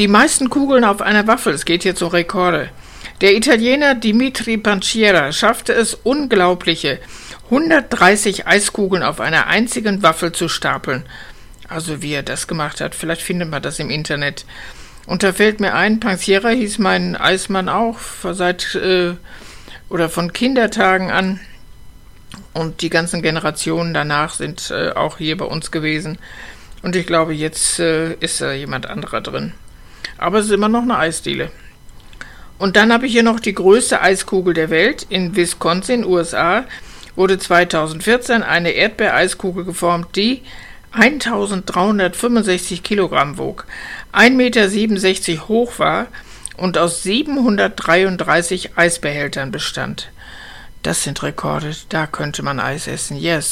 Die meisten Kugeln auf einer Waffel, es geht jetzt um Rekorde. Der Italiener Dimitri Panciera schaffte es unglaubliche, 130 Eiskugeln auf einer einzigen Waffel zu stapeln. Also wie er das gemacht hat, vielleicht findet man das im Internet. Und da fällt mir ein, Panciera hieß mein Eismann auch von Kindertagen an. Und die ganzen Generationen danach sind auch hier bei uns gewesen. Und ich glaube, jetzt ist da jemand anderer drin. Aber es ist immer noch eine Eisdiele. Und dann habe ich hier noch die größte Eiskugel der Welt. In Wisconsin, USA, wurde 2014 eine Erdbeereiskugel geformt, die 1365 Kilogramm wog, 1,67 Meter hoch war und aus 733 Eisbehältern bestand. Das sind Rekorde, da könnte man Eis essen, yes.